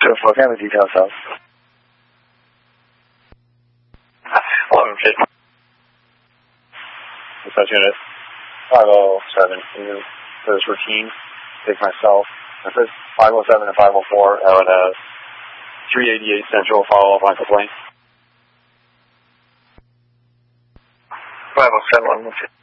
what kind of details, South? 1150. Dispatch unit 507. For this routine, take myself. This is 507 and 504 out at 388 Central. Follow up on complaint. 507, 150.